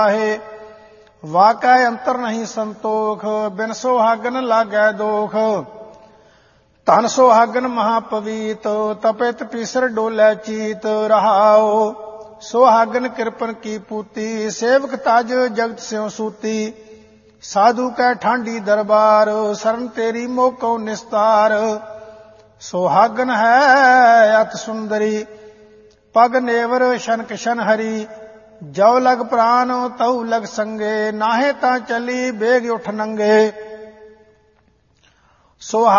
ਹੈ। ਵਾਕੈ ਅੰਤਰ ਨਹੀਂ ਸੰਤੋਖ, ਬਿਨ ਸੁਹਾਗਨ ਲਾਗੈ ਦੋਖ। ਧਨ ਸੁਹਾਗਨ ਮਹਾਪਵੀਤ, ਤਪੇ ਤਪੀਸਰ ਡੋਲੇ ਚੀਤ। ਰਹਾਉ ਸੁਹਾਗਨ ਕਿਰਪਨ ਕੀ ਪੂਤੀ, ਸੇਵਕ ਤਜ ਜਗਤ ਸਿਉ ਸੂਤੀ। ਸਾਧੂ ਕੈ ਠਾਂਡੀ ਦਰਬਾਰ, ਸਰਨ ਤੇਰੀ ਮੋਕਉ ਨਿਸਤਾਰ। ਸੁਹਾਗਨ ਹੈ ਅਤ ਸੁੰਦਰੀ, ਪਗ ਨੇਵਰ ਸ਼ਨਕ ਸ਼ਨ ਹਰੀ। ਜਉ ਲਗ ਪ੍ਰਾਨ ਤਉ ਲਗ ਸੰਗੇ, ਨਾਹੇ ਤਾਂ ਚਲੀ ਬੇਗ ਉਠ ਨੰਗੇ।